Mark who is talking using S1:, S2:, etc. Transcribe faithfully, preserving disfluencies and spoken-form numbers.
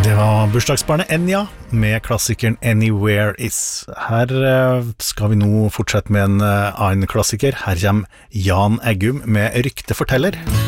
S1: Det var bursdagsbarnet Enya med klassikeren Anywhere Is. Her skal vi nå fortsette med en annen klassiker. Her kommer Jan Eggum med Rykte forteller.